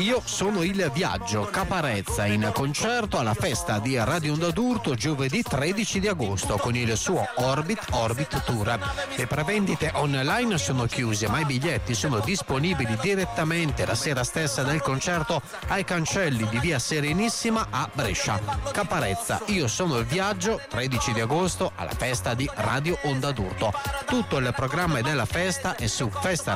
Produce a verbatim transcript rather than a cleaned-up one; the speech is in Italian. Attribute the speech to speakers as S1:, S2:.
S1: Io sono il Viaggio, Caparezza in concerto alla festa di Radio Onda d'Urto giovedì tredici di agosto con il suo Orbit Orbit Tour. Le prevendite online sono chiuse, ma i biglietti sono disponibili direttamente la sera stessa del concerto ai cancelli di via Serenissima a Brescia. Caparezza, Io sono il Viaggio, tredici di agosto alla festa di Radio Onda d'Urto. Tutto il programma della festa è su festa